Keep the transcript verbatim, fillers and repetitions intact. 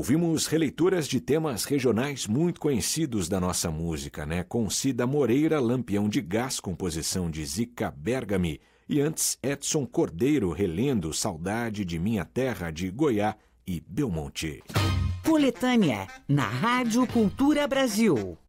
Ouvimos releituras de temas regionais muito conhecidos da nossa música, né? Com Cida Moreira, Lampião de Gás, composição de Zica Bergami. E antes, Edson Cordeiro, relendo Saudade de Minha Terra, de Goiás e Belmonte. Coletânea, na Rádio Cultura Brasil.